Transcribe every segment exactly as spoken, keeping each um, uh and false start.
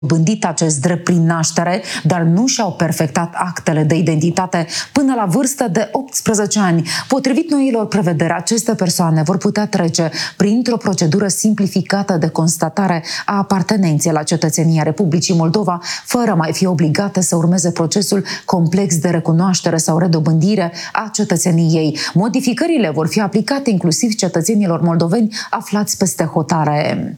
dobândit acest drept prin naștere, dar nu și-au perfectat actele de identitate până la vârstă de optsprezece ani. Potrivit noilor prevederi, aceste persoane vor putea trece printr-o procedură simplificată de constatare a apartenenței la cetățenia Republicii Moldova, fără mai fi obligate să urmeze procesul complex de recunoaștere sau redobândire a cetățeniei. Modificările vor fi aplicate inclusiv cetățenilor moldoveni aflați peste hotare.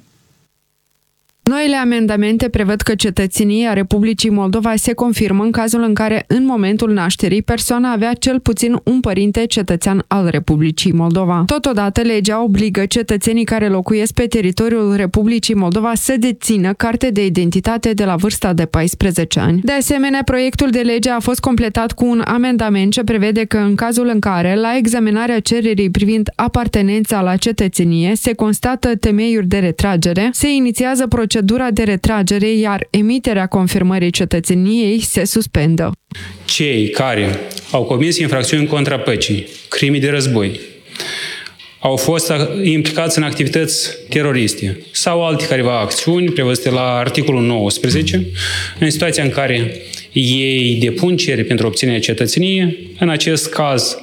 Noile amendamente prevăd că cetățenia Republicii Moldova se confirmă în cazul în care, în momentul nașterii, persoana avea cel puțin un părinte cetățean al Republicii Moldova. Totodată, legea obligă cetățenii care locuiesc pe teritoriul Republicii Moldova să dețină carte de identitate de la vârsta de paisprezece ani. De asemenea, proiectul de lege a fost completat cu un amendament ce prevede că, în cazul în care, la examinarea cererii privind apartenența la cetățenie, se constată temeiuri de retragere, se inițiază procedura Procedura de retragere, iar emiterea confirmării cetățeniei se suspendă. Cei care au comis infracțiuni contra păcii, crime de război, au fost implicați în activități teroriste sau alte careva acțiuni prevăzute la articolul nouăsprezece, în situația în care ei depun cereri pentru obținerea cetățeniei, în acest caz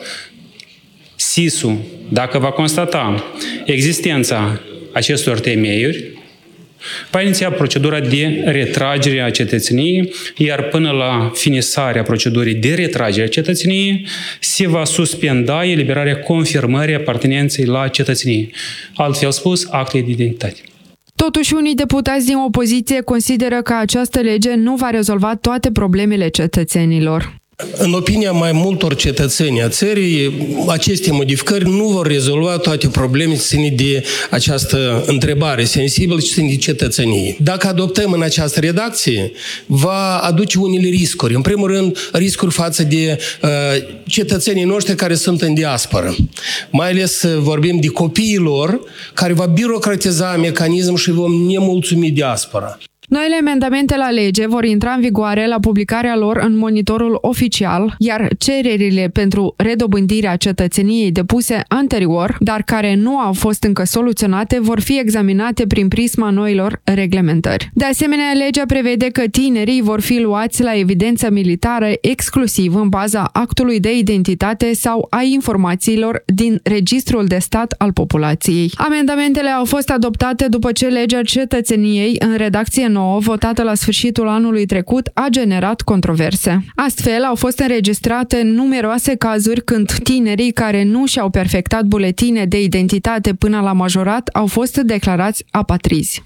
S I S-ul, dacă va constata existența acestor temeiuri, va iniția procedura de retragere a cetățeniei, iar până la finisarea procedurii de retragere a cetățeniei se va suspenda eliberarea confirmării apartenenței la cetățenie. Altfel spus, actele de identitate. Totuși, unii deputați din opoziție consideră că această lege nu va rezolva toate problemele cetățenilor. În opinia mai multor cetățeni a țării, aceste modificări nu vor rezolva toate problemele ține de această întrebare sensibilă și ține de cetățenie. Dacă adoptăm în această redacție, va aduce unele riscuri. În primul rând, riscuri față de uh, cetățenii noștri care sunt în diasporă. Mai ales vorbim de copiii lor, care va birocratiza mecanismul și vom nemulțumi diaspora. Noile amendamente la lege vor intra în vigoare la publicarea lor în monitorul oficial, iar cererile pentru redobândirea cetățeniei depuse anterior, dar care nu au fost încă soluționate, vor fi examinate prin prisma noilor reglementări. De asemenea, legea prevede că tinerii vor fi luați la evidență militară exclusiv în baza actului de identitate sau a informațiilor din Registrul de Stat al Populației. Amendamentele au fost adoptate după ce legea cetățeniei, în redacție nouă, votată la sfârșitul anului trecut, a generat controverse. Astfel, au fost înregistrate numeroase cazuri când tinerii care nu și-au perfectat buletine de identitate până la majorat au fost declarați apatrizi.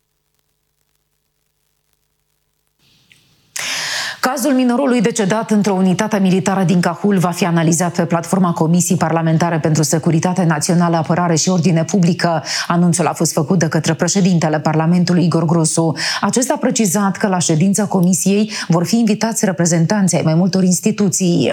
Cazul minorului decedat într-o unitate militară din Cahul va fi analizat pe platforma Comisiei Parlamentare pentru Securitate Națională, Apărare și Ordine Publică. Anunțul a fost făcut de către președintele Parlamentului, Igor Grosu. Acesta a precizat că la ședința Comisiei vor fi invitați reprezentanții ai mai multor instituții.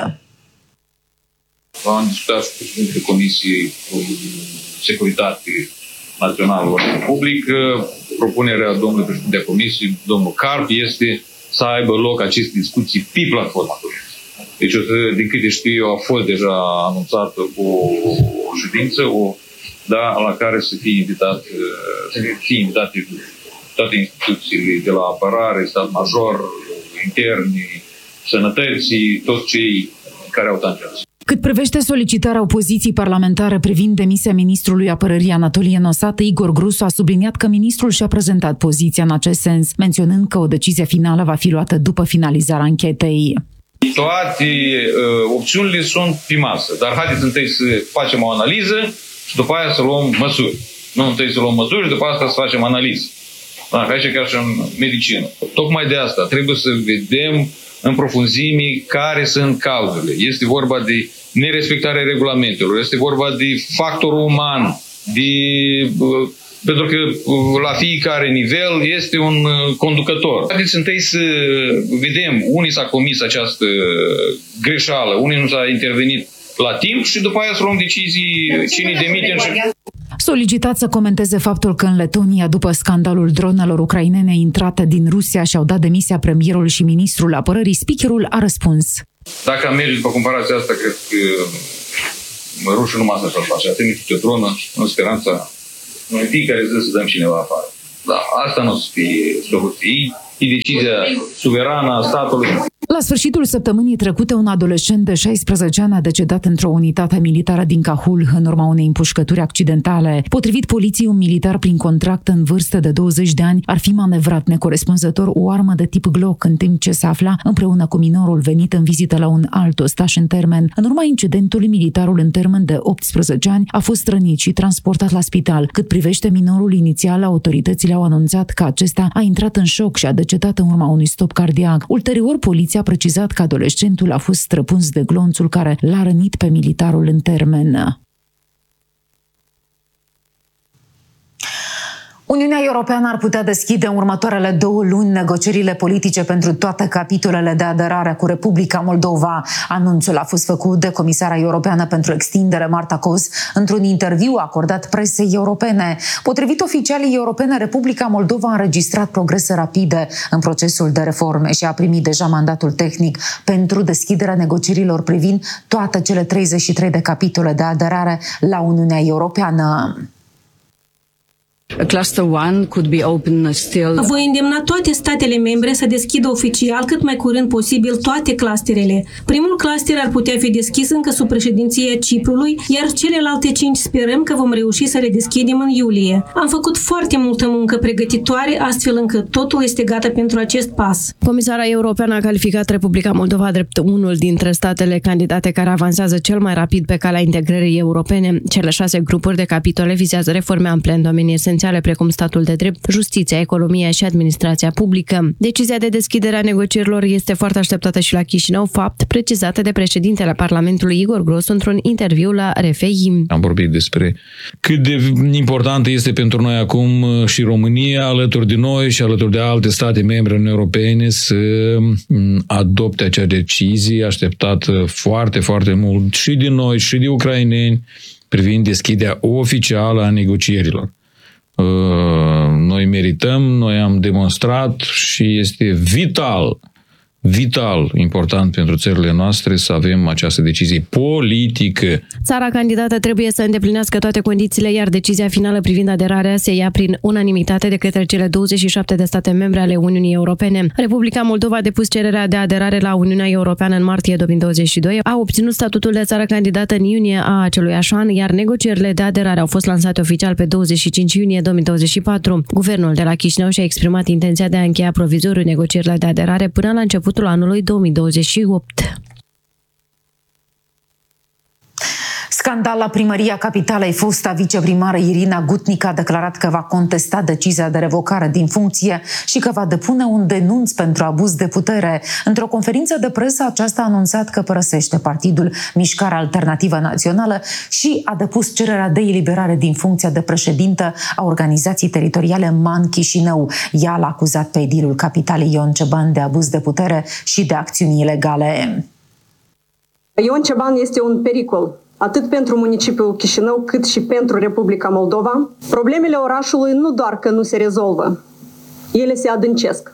Am discutat cu președintele Comisiei Securitate Națională, Ordine Publică. Propunerea domnului președinte a Comisiei, domnul Carp, este să aibă loc aceste discuții pe platforma. Deci, din câte știu eu, a fost deja anunțată o, o ședință, o, da, la care să fie invitat, să fie invitate toate instituțiile de la apărare, stat major, interni, sănătății, toți cei care au tangență. Cât privește solicitarea opoziției parlamentare privind demisia ministrului apărării Anatolie Nosată, Igor Grosu a subliniat că ministrul și-a prezentat poziția în acest sens, menționând că o decizie finală va fi luată după finalizarea anchetei. Toate uh, opțiunile sunt pe masă, dar haideți întâi să facem o analiză și după aia să luăm măsuri. Nu întâi să luăm măsuri și după asta să facem analiză. Da, aici ca și în medicină. Tocmai de asta trebuie să vedem în profunzime care sunt cauzele. Este vorba de nerespectarea regulamentelor, este vorba de factorul uman, de, pentru că la fiecare nivel este un conducător. Haideți întâi să vedem unii s-a comis această greșeală, unii nu s-a intervenit la timp și după aia să luăm decizii cine demite. Solicitat să comenteze faptul că în Letonia, după scandalul dronelor ucrainene intrate din Rusia, și-au dat demisia premierul și ministrul apărării, speakerul a răspuns. Dacă am merge după comparația asta, cred că rușii numai asta și-ar face. A trimis o dronă în speranța în fiecare zi să dăm cineva afară. Da, asta nu o să fie soluție. e decizia suverană a statului. La sfârșitul săptămânii trecute, un adolescent de șaisprezece ani a decedat într-o unitate militară din Cahul în urma unei împușcături accidentale. Potrivit poliției, un militar prin contract în vârstă de douăzeci de ani ar fi manevrat necorespunzător o armă de tip Glock în timp ce se afla împreună cu minorul venit în vizită la un alt ostaș în termen. În urma incidentului, militarul în termen de optsprezece ani a fost rănit și transportat la spital. Cât privește minorul inițial, autoritățile au anunțat că acesta a intrat în șoc și a decedat în urma unui stop cardiac. Ulterior, poliția a precizat că adolescentul a fost străpuns de glonțul care l-a rănit pe militarul în termen. Uniunea Europeană ar putea deschide în următoarele două luni negocierile politice pentru toate capitolele de aderare cu Republica Moldova. Anunțul a fost făcut de Comisara Europeană pentru Extindere, Marta Kos, într-un interviu acordat presei europene. Potrivit oficialii europene, Republica Moldova a înregistrat progrese rapide în procesul de reforme și a primit deja mandatul tehnic pentru deschiderea negocierilor privind toate cele treizeci și trei de capitole de aderare la Uniunea Europeană. Cluster one could be open still. Voi îndemna toate statele membre să deschidă oficial cât mai curând posibil toate clusterele. Primul cluster ar putea fi deschis încă sub președinția Ciprului, iar celelalte cinci sperăm că vom reuși să le deschidem în iulie. Am făcut foarte multă muncă pregătitoare, astfel încât totul este gata pentru acest pas. Comisara Europeană a calificat Republica Moldova drept unul dintre statele candidate care avansează cel mai rapid pe calea integrării europene. Cele șase grupuri de capitole vizează reforme ample în domenii esențiale precum statul de drept, justiția, economia și administrația publică. Decizia de deschidere a negocierilor este foarte așteptată și la Chișinău, fapt precizată de președintele Parlamentului Igor Gros într-un interviu la R F I. Am vorbit despre cât de importantă este pentru noi acum și România alături de noi și alături de alte state membre Uniunii Europene să adopte acea decizie așteptată foarte, foarte mult și de noi și de ucraineni privind deschiderea oficială a negocierilor. Noi merităm, noi am demonstrat și este vital, vital important pentru țările noastre să avem această decizie politică. Țara candidată trebuie să îndeplinească toate condițiile, iar decizia finală privind aderarea se ia prin unanimitate de către cele douăzeci și șapte de state membre ale Uniunii Europene. Republica Moldova a depus cererea de aderare la Uniunea Europeană în martie două mii douăzeci și doi, a obținut statutul de țară candidată în iunie a aceluiași an, iar negocierile de aderare au fost lansate oficial pe douăzeci și cinci iunie două mii douăzeci și patru. Guvernul de la Chișinău și-a exprimat intenția de a încheia provizoriu negocierile de aderare până la început anului două mii douăzeci și opt. Scandal la primăria capitalei. Fosta viceprimară Irina Gutnic a declarat că va contesta decizia de revocare din funcție și că va depune un denunț pentru abuz de putere. Într-o conferință de presă, aceasta a anunțat că părăsește partidul Mișcarea Alternativă Națională și a depus cererea de eliberare din funcția de președintă a organizației teritoriale MAN Chișinău. Ea l-a acuzat pe edilul capitalei Ion Ceban de abuz de putere și de acțiuni ilegale. Ion Ceban este un pericol atât pentru municipiul Chișinău, cât și pentru Republica Moldova. Problemele orașului nu doar că nu se rezolvă, ele se adâncesc.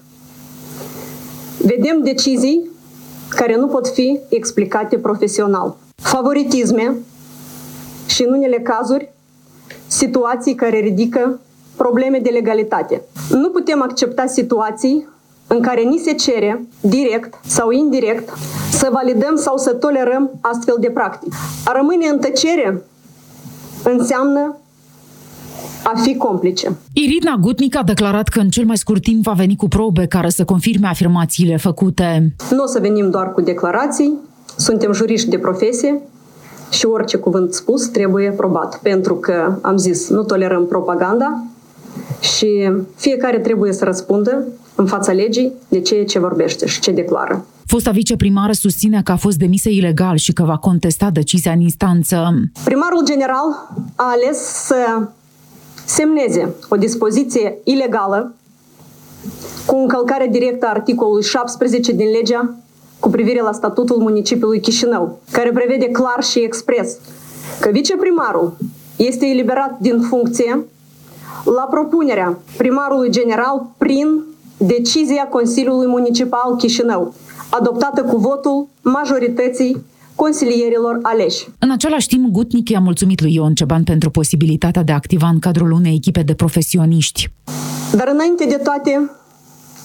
Vedem decizii care nu pot fi explicate profesional. Favoritisme și, în unele cazuri, situații care ridică probleme de legalitate. Nu putem accepta situații în care ni se cere, direct sau indirect, să validăm sau să tolerăm astfel de practici. A rămâne în tăcere înseamnă a fi complice. Irina Gutnic a declarat că în cel mai scurt timp va veni cu probe care să confirme afirmațiile făcute. Nu o să venim doar cu declarații, suntem juriști de profesie și orice cuvânt spus trebuie probat. Pentru că, am zis, nu tolerăm propaganda și fiecare trebuie să răspundă în fața legii de ceea ce vorbește și ce declară. Fosta viceprimară susține că a fost demisă ilegal și că va contesta decizia în instanță. Primarul general a ales să semneze o dispoziție ilegală cu încălcare directă a articolului șaptesprezece din legea cu privire la statutul municipiului Chișinău, care prevede clar și expres că viceprimarul este eliberat din funcție la propunerea primarului general prin decizia Consiliului Municipal Chișinău, adoptată cu votul majorității consilierilor aleși. În același timp, Gutnic i-a mulțumit lui Ion Ceban pentru posibilitatea de a activa în cadrul unei echipe de profesioniști. Dar înainte de toate,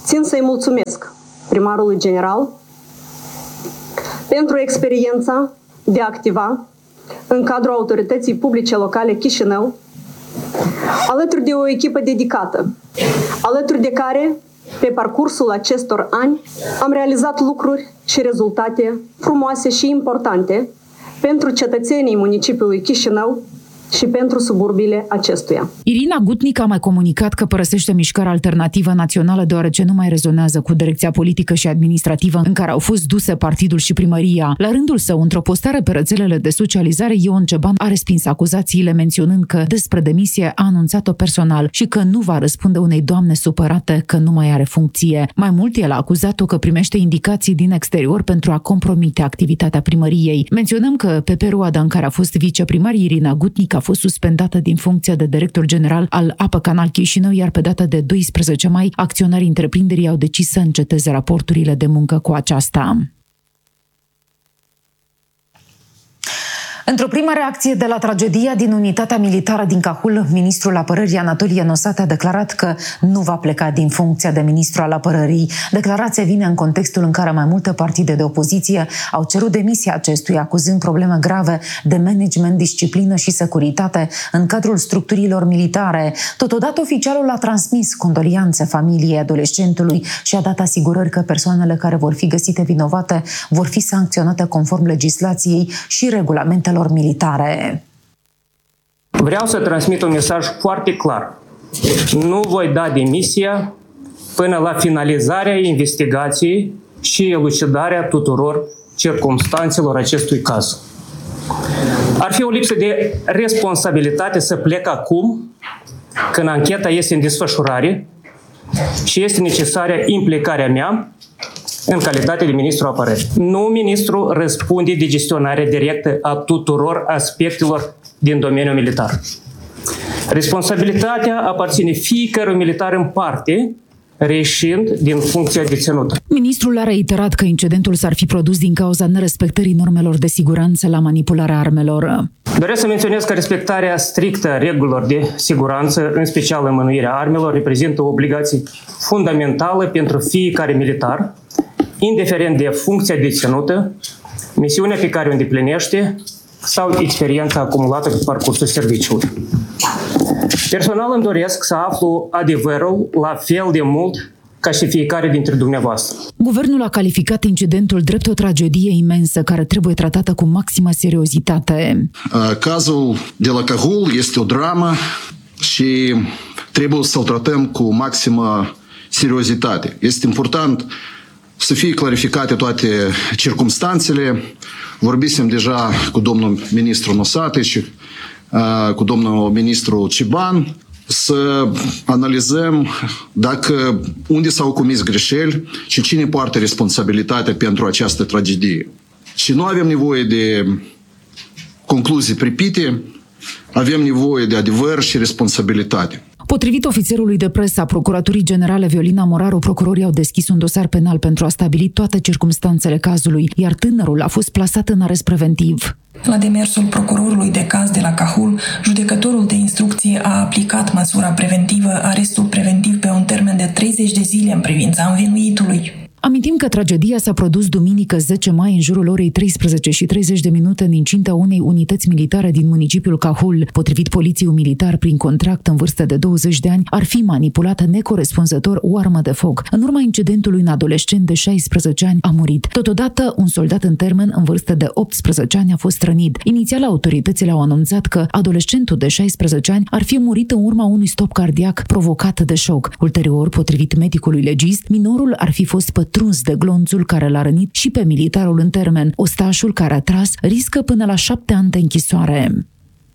țin să-i mulțumesc primarului general pentru experiența de a activa în cadrul autorității publice locale Chișinău, alături de o echipă dedicată, alături de care, pe parcursul acestor ani, am realizat lucruri și rezultate frumoase și importante pentru cetățenii municipiului Chișinău și pentru suburbiile acestuia. Irina Gutnic a mai comunicat că părăsește Mișcarea Alternativă Națională deoarece nu mai rezonează cu direcția politică și administrativă în care au fost duse partidul și primăria. La rândul său, într-o postare pe rețelele de socializare, Ion Ceban a respins acuzațiile menționând că despre demisie a anunțat-o personal și că nu va răspunde unei doamne supărate că nu mai are funcție. Mai mult, el a acuzat-o că primește indicații din exterior pentru a compromite activitatea primăriei. Menționăm că pe perioada în care a fost viceprimar, Irina Gutnic a fost suspendată din funcția de director general al Apă Canal Chișinău, iar pe data de doisprezece mai, acționarii întreprinderii au decis să înceteze raporturile de muncă cu aceasta. Într-o primă reacție de la tragedia din unitatea militară din Cahul, ministrul apărării Anatolie Nosate a declarat că nu va pleca din funcția de ministru al apărării. Declarația vine în contextul în care mai multe partide de opoziție au cerut demisia acestuia, acuzând probleme grave de management, disciplină și securitate în cadrul structurilor militare. Totodată, oficialul a transmis condolianțe familiei adolescentului și a dat asigurări că persoanele care vor fi găsite vinovate vor fi sancționate conform legislației și regulamentelor militare. Vreau să transmit un mesaj foarte clar. Nu voi da demisia până la finalizarea investigației și elucidarea tuturor circumstanțelor acestui caz. Ar fi o lipsă de responsabilitate să plec acum, când ancheta este în desfășurare și este necesară implicarea mea în calitate de ministru apărării. Nu ministru răspunde de gestionare directă a tuturor aspectelor din domeniul militar. Responsabilitatea aparține fiecărui militar în parte, reieșind din funcția deținută. Ministrul a reiterat că incidentul s-ar fi produs din cauza nerespectării normelor de siguranță la manipularea armelor. Doresc să menționez că respectarea strictă a regulilor de siguranță, în special înmânuirea armelor, reprezintă o obligație fundamentală pentru fiecare militar, indiferent de funcția deținută, misiunea pe care o îndeplinește sau experiența acumulată pe parcursul serviciului. Personal îmi doresc să aflu adevărul la fel de mult ca și fiecare dintre dumneavoastră. Guvernul a calificat incidentul drept o tragedie imensă care trebuie tratată cu maximă seriozitate. Cazul de la Cahul este o dramă și trebuie să-l tratăm cu maximă seriozitate. Este important să fie clarificate toate circumstanțele. Vorbisem deja cu domnul ministru Nosate și uh, cu domnul ministru Ceban să analizăm dacă unde s-au comis greșeli și cine poartă responsabilitatea pentru această tragedie. Și nu avem nevoie de concluzii pripite, avem nevoie de adevăr și responsabilitate. Potrivit ofițerului de presă a Procuraturii Generale Violina Moraru, procurorii au deschis un dosar penal pentru a stabili toate circumstanțele cazului, iar tânărul a fost plasat în arest preventiv. La demersul procurorului de caz de la Cahul, judecătorul de instrucție a aplicat măsura preventivă, arestul preventiv pe un termen de treizeci de zile în privința învinuitului. Amintim că tragedia s-a produs duminică zece mai în jurul orei treisprezece și treizeci de minute în incinta unei unități militare din municipiul Cahul. Potrivit poliției, un militar prin contract în vârstă de douăzeci de ani ar fi manipulat necorespunzător o armă de foc. În urma incidentului, un adolescent de șaisprezece ani a murit. Totodată, un soldat în termen în vârstă de optsprezece ani a fost rănit. Inițial, autoritățile au anunțat că adolescentul de șaisprezece ani ar fi murit în urma unui stop cardiac provocat de șoc. Ulterior, potrivit medicului legist, minorul ar fi fost pătruns de glonțul care l-a rănit și pe militarul în termen. Ostașul care a tras riscă până la șapte ani de închisoare.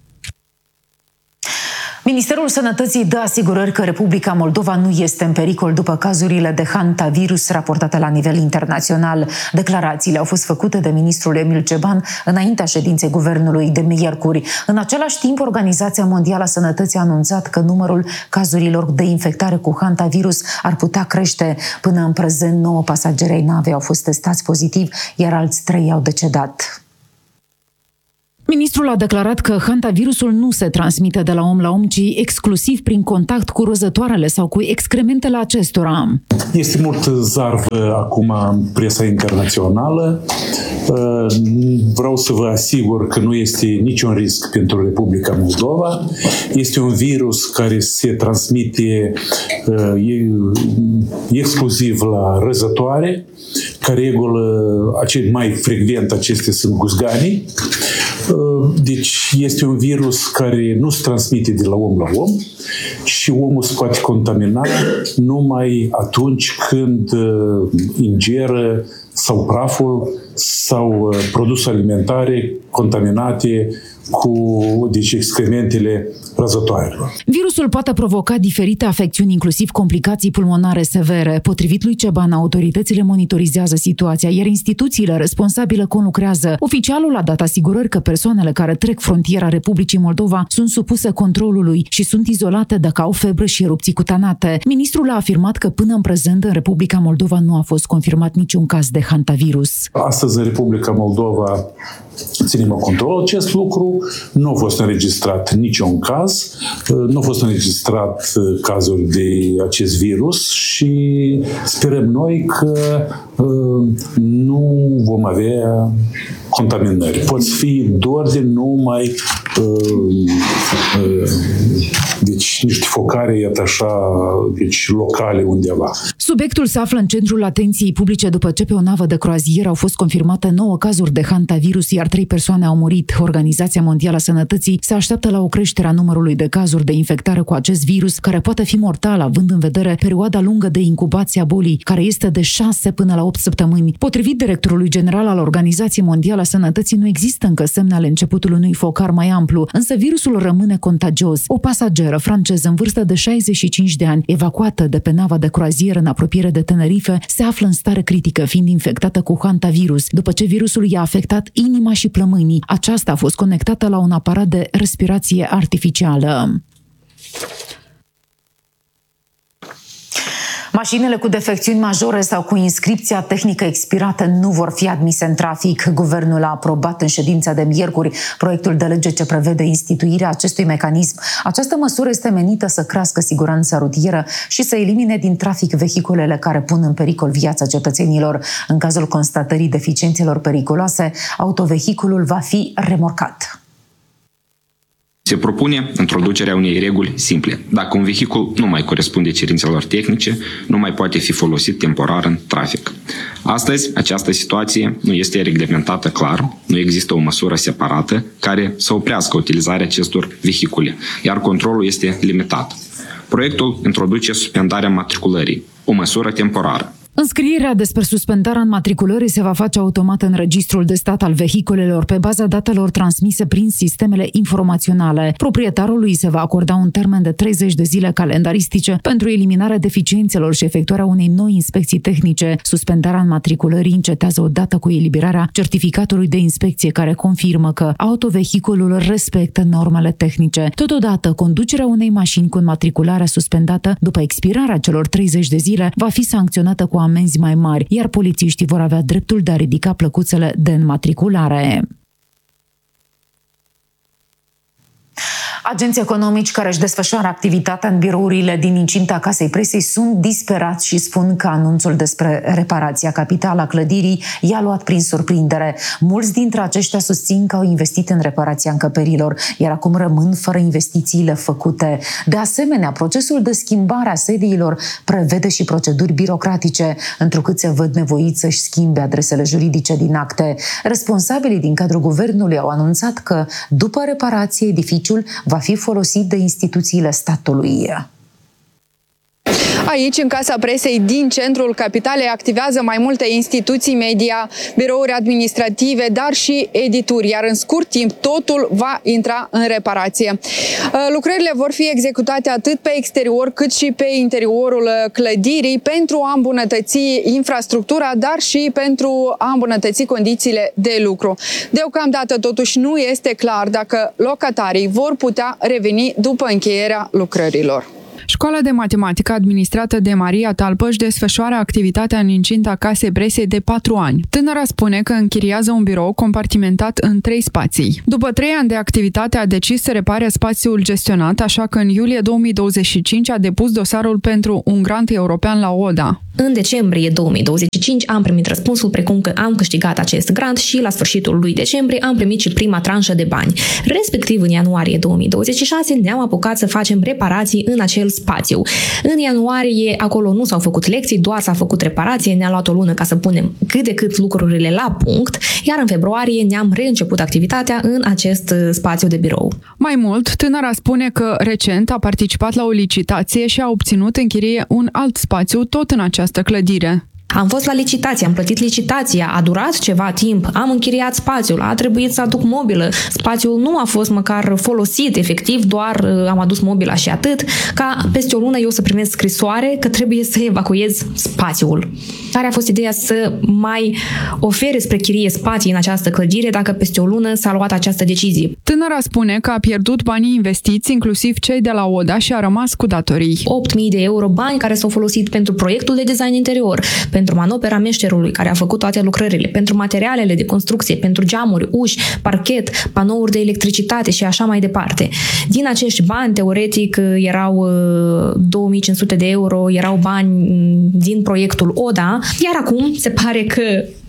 Ministerul Sănătății dă asigurări că Republica Moldova nu este în pericol după cazurile de hantavirus raportate la nivel internațional. Declarațiile au fost făcute de ministrul Emil Ceban înaintea ședinței guvernului de miercuri. În același timp, Organizația Mondială a Sănătății a anunțat că numărul cazurilor de infectare cu hantavirus ar putea crește. Până în prezent, nouă pasageri ai navei au fost testați pozitiv, iar alți trei au decedat. Ministrul a declarat că hantavirusul nu se transmite de la om la om, ci exclusiv prin contact cu rozătoarele sau cu excrementele acestora. Este mult zarvă acum în presa internațională. Vreau să vă asigur că nu este niciun risc pentru Republica Moldova. Este un virus care se transmite exclusiv la răzătoare. Ca regulă, cei mai frecvent acestea sunt guzganii. Deci este un virus care nu se transmite de la om la om și omul se poate contamina numai atunci când ingeră sau praful sau produse alimentare contaminate cu deci, excrementele răzătoarelor. Virusul poate provoca diferite afecțiuni, inclusiv complicații pulmonare severe. Potrivit lui Ceban, autoritățile monitorizează situația, iar instituțiile responsabile conlucrează. Oficialul a dat asigurări că persoanele care trec frontiera Republicii Moldova sunt supuse controlului și sunt izolate dacă au febră și erupții cutanate. Ministrul a afirmat că până în prezent în Republica Moldova nu a fost confirmat niciun caz de hantavirus. Astăzi în Republica Moldova ținem în control acest lucru. Nu a fost înregistrat niciun caz, nu a fost înregistrat cazuri de acest virus și sperăm noi că nu vom avea contaminări. Pot fi doar de numai deci niște focare, iată așa, deci locale undeva. Subiectul se află în centrul atenției publice după ce pe o navă de croazieră au fost confirmate nouă cazuri de hantavirus, iar trei persoane au murit. Organizația Mondială a Sănătății se așteaptă la o creștere a numărului de cazuri de infectare cu acest virus, care poate fi mortal, având în vedere perioada lungă de incubație a bolii, care este de șase până la opt săptămâni. Potrivit directorului general al Organizației Mondiale a Sănătății, nu există încă semne ale începutului unui focar mai amplu, însă virusul rămâne contagios. O pasageră franceză în vârstă de șaizeci și cinci de ani, evacuată de pe nava de croazieră în apropiere de Tenerife, se află în stare critică, fiind infectată cu hantavirus, după ce virusul i-a afectat inima și plămânii. Aceasta a fost conectată la un aparat de respirație artificială. Mașinile cu defecțiuni majore sau cu inscripția tehnică expirată nu vor fi admise în trafic. Guvernul a aprobat în ședința de miercuri proiectul de lege ce prevede instituirea acestui mecanism. Această măsură este menită să crească siguranța rutieră și să elimine din trafic vehiculele care pun în pericol viața cetățenilor. În cazul constatării deficiențelor periculoase, autovehiculul va fi remorcat. Se propune introducerea unei reguli simple. Dacă un vehicul nu mai corespunde cerințelor tehnice, nu mai poate fi folosit temporar în trafic. Astăzi, această situație nu este reglementată clar, nu există o măsură separată care să oprească utilizarea acestor vehicule, iar controlul este limitat. Proiectul introduce suspendarea matriculării, o măsură temporară. Înscrierea despre suspendarea înmatriculării se va face automat în registrul de stat al vehiculelor pe baza datelor transmise prin sistemele informaționale. Proprietarului se va acorda un termen de treizeci de zile calendaristice pentru eliminarea deficiențelor și efectuarea unei noi inspecții tehnice. Suspendarea înmatriculării încetează odată cu eliberarea certificatului de inspecție care confirmă că autovehiculul respectă normele tehnice. Totodată, conducerea unei mașini cu înmatricularea suspendată după expirarea celor treizeci de zile va fi sancționată cu amenzi mai mari, iar polițiștii vor avea dreptul de a ridica plăcuțele de înmatriculare. Agenții economici care își desfășoară activitatea în birourile din incinta Casei Presei sunt disperați și spun că anunțul despre reparația capitală a clădirii i-a luat prin surprindere. Mulți dintre aceștia susțin că au investit în reparația încăperilor, iar acum rămân fără investițiile făcute. De asemenea, procesul de schimbare a sediilor prevede și proceduri birocratice, întrucât se văd nevoiți să-și schimbe adresele juridice din acte. Responsabilii din cadrul guvernului au anunțat că, după reparație, edificiul va fi folosit de instituțiile statului. Aici, în Casa Presei, din centrul capitalei, activează mai multe instituții media, birouri administrative, dar și edituri, iar în scurt timp totul va intra în reparație. Lucrările vor fi executate atât pe exterior cât și pe interiorul clădirii pentru a îmbunătăți infrastructura, dar și pentru a îmbunătăți condițiile de lucru. Deocamdată, totuși, nu este clar dacă locatarii vor putea reveni după încheierea lucrărilor. Școala de matematică administrată de Maria Talpă își desfășoară activitatea în incinta Casei Presei de patru ani. Tânăra spune că închiriază un birou compartimentat în trei spații. După trei ani de activitate a decis să repare spațiul gestionat, așa că în iulie două mii douăzeci și cinci a depus dosarul pentru un grant european la O D A. În decembrie două mii douăzeci și cinci am primit răspunsul precum că am câștigat acest grant și la sfârșitul lui decembrie am primit și prima tranșă de bani. Respectiv în ianuarie două mii douăzeci și șase ne-am apucat să facem reparații în acel spațiu. În ianuarie acolo nu s-au făcut lecții, doar s-a făcut reparație, ne-a luat o lună ca să punem cât de cât lucrurile la punct, iar în februarie ne-am reînceput activitatea în acest spațiu de birou. Mai mult, tânăra spune că recent a participat la o licitație și a obținut în chirie un alt spațiu tot în această clădire. Am fost la licitație, am plătit licitația, a durat ceva timp, am închiriat spațiul, a trebuit să aduc mobilă, spațiul nu a fost măcar folosit, efectiv, doar am adus mobila și atât, ca peste o lună eu să primesc scrisoare că trebuie să evacuez spațiul. Care a fost ideea să mai ofere spre chirie spații în această clădire dacă peste o lună s-a luat această decizie. Tânăra spune că a pierdut banii investiți, inclusiv cei de la O D A, și a rămas cu datorii. opt mii de euro bani care s-au folosit pentru proiectul de design interior, pentru manopera meșterului care a făcut toate lucrările, pentru materialele de construcție, pentru geamuri, uși, parchet, panouri de electricitate și așa mai departe. Din acești bani, teoretic, erau două mii cinci sute de euro, erau bani din proiectul O D A, iar acum se pare că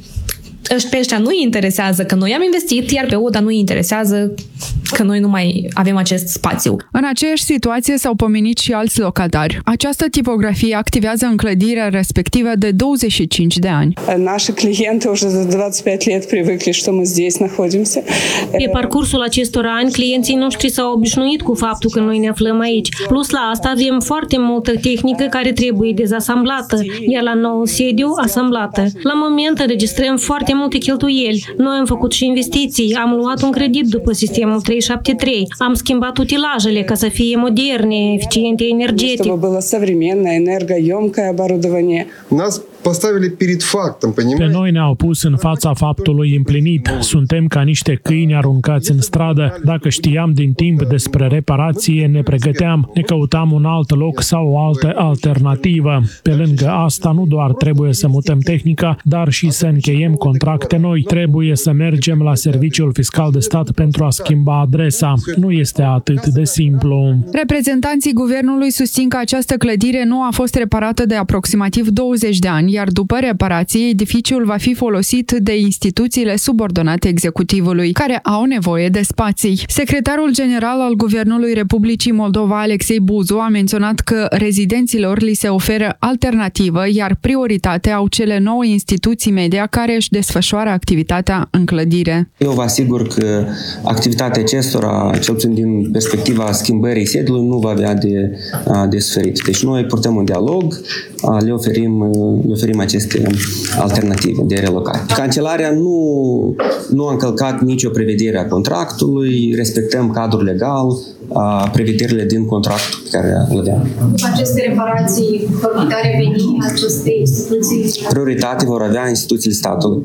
pe ăștia nu îi interesează că noi am investit, iar pe O D A nu îi interesează că noi nu mai avem acest spațiu. În aceeași situație s-au pomenit și alți locatari. Această tipografie activează în clădirea respectivă de douăzeci și cinci de ani. Наши клиенты уже за двадцать пять лет привыкли, что мы здесь находимся. Pe parcursul acestor ani, clienții noștri s-au obișnuit cu faptul că noi ne aflăm aici. Plus la asta avem foarte multă tehnică care trebuie dezasamblată, iar la nou sediu asamblată. La moment înregistrăm foarte multe cheltuieli. Noi am făcut și investiții, am luat un credit după sistemul trei șapte trei, am schimbat utilajele ca să fie moderne, eficiente energetic. Чтобы было современное, энергоемкое оборудование. Нас поставили перед фактом, понимаете? Pe noi ne-au pus în fața faptului împlinit. Suntem ca niște câini aruncați în stradă. Dacă știam din timp despre reparație, ne pregăteam, ne căutam un alt loc sau o altă alternativă. Pe lângă asta, nu doar trebuie să mutăm tehnica, dar și să încheiem contracte noi. Trebuie să mergem la Serviciul Fiscal de Stat pentru a schimba adresa. Nu este atât de simplu. Reprezentanții guvernului susțin că această clădire nu a fost reparată de aproximativ douăzeci de ani, iar după reparație, edificiul va fi folosit de instituțiile subordonate executivului, care au nevoie de spații. Secretarul general al Guvernului Republicii Moldova, Alexei Buzu, a menționat că rezidenților li se oferă alternativă, iar prioritate au cele nouă instituții media care își desfășoară activitatea în clădire. Eu vă asigur că activitatea acestora, cel puțin din perspectiva schimbării sediului, nu va avea de, de suferit. Deci noi purtăm un dialog, le oferim, le oferim aceste alternative de relocare. Cancelarea nu, nu a încălcat nicio prevedere a contractului, respectăm cadrul legal, prevederile din contractul pe care îl aveam. După aceste reparații, vor putea reveni aceste instituții? Prioritate vor avea instituțiile statului.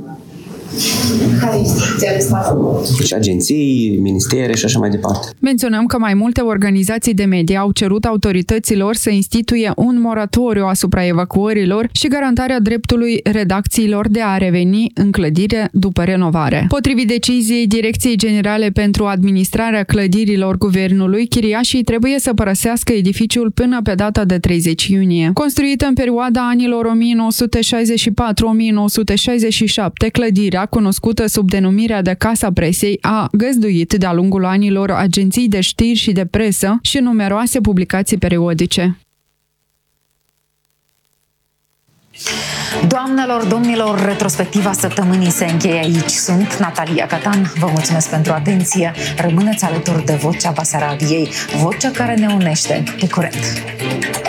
Care instituții ale statului? Deci agenții, ministere și așa mai departe. Menționăm că mai multe organizații de media au cerut autorităților să instituie un moratoriu asupra evacuărilor și garantarea dreptului redacțiilor de a reveni în clădire după renovare. Potrivit deciziei Direcției Generale pentru Administrarea Clădirilor Guvernului, chiriașii trebuie să părăsească edificiul până pe data de treizeci iunie. Construită în perioada anilor o mie nouă sute șaizeci și patru - o mie nouă sute șaizeci și șapte, clădirea, cunoscută sub denumirea de Casa Presei, a găzduit de-a lungul anilor agenții de știri și de presă și numeroase publicații periodice. Doamnelor, domnilor, retrospectiva săptămânii se încheie aici. Sunt Natalia Catan, vă mulțumesc pentru atenție. Rămâneți alături de Vocea Basarabiei, vocea care ne unește. Pe curent!